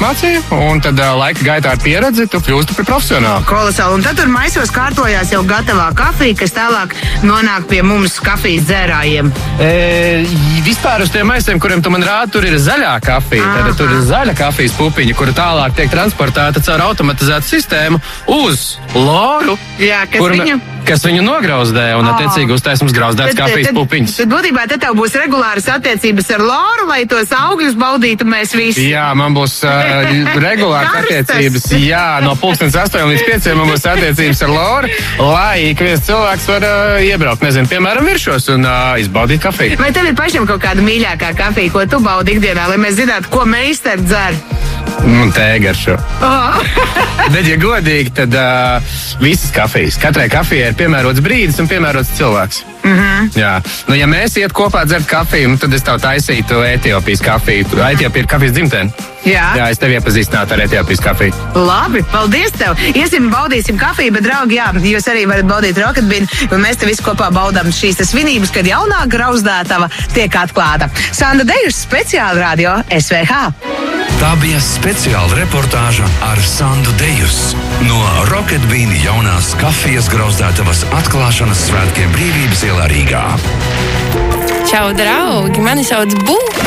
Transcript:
apmācīja, un tad laika gaitā ar pieredzi tu kļūsti par profesionāli. Kolosāli. Un tad tur maisos kārtojās jau gatavā kafija, kas tālāk nonāk pie mums kafijas dzērājiem. Vispār uz tiem maisiem, kuriem tu man rādi, tur ir zaļā kafija. Tad tur ir zaļa kafijas pupiņa, kura tālāk tiek transportēta caur automatizētu sistēmu uz loru, Jā, kas viņu nograuzdē un attiecīgi uztais mums grauzdēts kafijas pupiņas. Tad būtībā te tev būs regulāras attiecības ar loru, lai tos augļus baudītu mēs visi. Jā, man būs regulāras attiecības. Jā, no 8:00 līdz 5:00 man būs attiecības ar loru, lai ik viens cilvēks var iebraukt, nezinu, piemēram, viršos un izbaudīt kafiju. Vai tev ir pašam kaut kāda mīļākā kafija, ko tu baudi ikdienā, lai mēs zinātu, ko meistari dzer? Tēgaršu. Bet, ja godīgi, tad visas kafijas. Katrai kafijai ir piemērots brīdis un piemērots cilvēks. Jā. Nu, ja mēs iet kopā dzert kafiju, tad es tev taisītu Etiopijas kafiju. Etiopija ir kafijas dzimtene. Jā, es tevi iepazīstinātu ar Etiopijas kafiju. Labi, paldies tev. Iesim, baudīsim kafiju, bet, draugi, jā, jūs arī varat baudīt Rocket Bean, un mēs te visi kopā baudām šīs svinības, kad jaunā grauzdētava tiek atklāta. Sanda Dejus, speciāli radio SVH. Tā bija speciāla reportāža ar Sandu Dejus no Rocket Bean jaunās kafijas grauzdētavas atklāšanas svētkiem Brīvības ielā Rīgā. Čau, draugi! Mani sauc Bū!